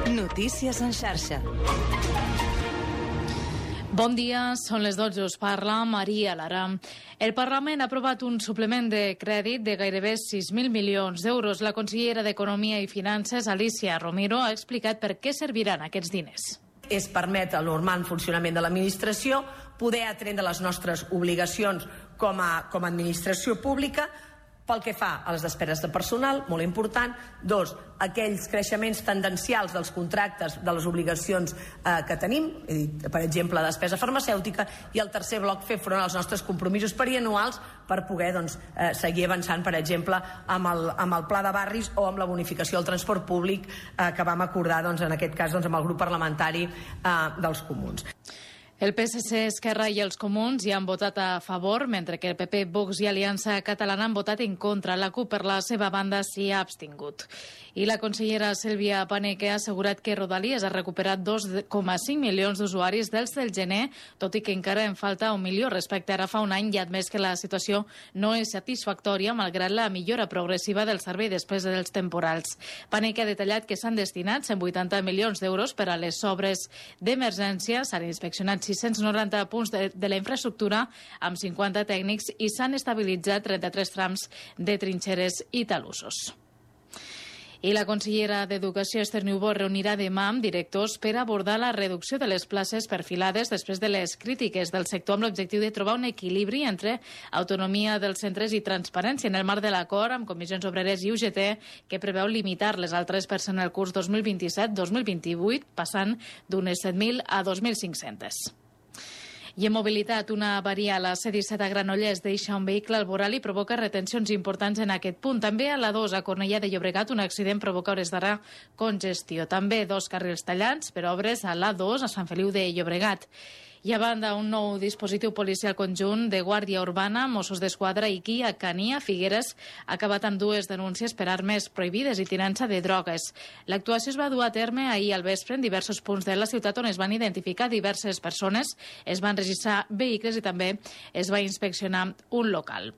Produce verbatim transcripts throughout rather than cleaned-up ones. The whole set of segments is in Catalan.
Notícies en xarxa. Bon dia, són les dotze, us parla Maria Lara. El Parlament ha aprovat un suplement de crèdit de gairebé sis mil milions d'euros. La consellera d'Economia i Finances, Alicia Romero, ha explicat per què serviran aquests diners. És permetre el normal funcionament de l'administració, poder atendre les nostres obligacions com a, com a administració pública, pel que fa a les despeses de personal, molt important. Dos, aquells creixements tendencials dels contractes, de les obligacions eh, que tenim, per exemple, despesa farmacèutica. I el tercer bloc, fer front als nostres compromisos perianuals per poder doncs, eh, seguir avançant, per exemple, amb el, amb el pla de barris o amb la bonificació del transport públic eh, que vam acordar, doncs, en aquest cas, doncs, amb el grup parlamentari eh, dels Comuns. El P S C, Esquerra i els Comuns hi han votat a favor, mentre que el P P, Vox i Aliança Catalana han votat en contra. La CUP, per la seva banda, s'hi ha abstingut. I la consellera Sílvia Paneque ha assegurat que Rodalies ha recuperat dos coma cinc milions d'usuaris dels del gener, tot i que encara en falta un milió respecte ara fa un any, i ha admès que la situació no és satisfactòria, malgrat la millora progressiva del servei després dels temporals. Paneque ha detallat que s'han destinat cent vuitanta milions d'euros per a les obres d'emergència, s'han inspeccionat sis-cents noranta punts de, de la infraestructura amb cinquanta tècnics i s'han estabilitzat trenta-tres trams de trinxeres i talussos. I la consellera d'Educació, Esther Niubó, reunirà demà amb directors per abordar la reducció de les places perfilades després de les crítiques del sector, amb l'objectiu de trobar un equilibri entre autonomia dels centres i transparència en el marc de l'acord amb Comissions Obreres i U G T, que preveu limitar les altres per en el curs dos mil vint-i-set dos mil vint-i-vuit, passant d'unes set mil a dos mil cinc-cents. I en mobilitat, una avaria a la C disset a Granollers deixa un vehicle al voral i provoca retencions importants en aquest punt. També a la dos a Cornellà de Llobregat un accident provoca hores d'ara congestió. També dos carrils tallats per obres a l'A dos a Sant Feliu de Llobregat. I a banda, un nou dispositiu policial conjunt de Guàrdia Urbana, Mossos d'Esquadra i Guia Cani a Figueres ha acabat amb dues denúncies per armes prohibides i tinença de drogues. L'actuació es va dur a terme ahir al vespre en diversos punts de la ciutat on es van identificar diverses persones, es van registrar vehicles i també es va inspeccionar un local.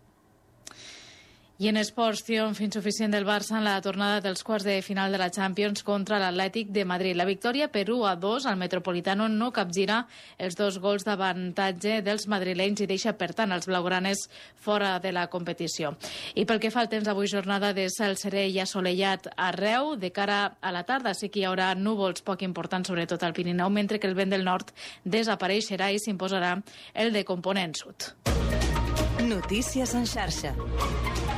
I en esports, triomf insuficient del Barça en la tornada dels quarts de final de la Champions contra l'Atlètic de Madrid. La victòria per u a dos al Metropolitano no capgira els dos gols d'avantatge dels madrilenys i deixa, per tant, els blaugranes fora de la competició. I pel que fa al temps, avui jornada de cel serè i assolellat arreu. De cara a la tarda sí que hi haurà núvols poc importants, sobretot al Pirineu, mentre que el vent del nord desapareixerà i s'imposarà el de component sud. Notícies en xarxa.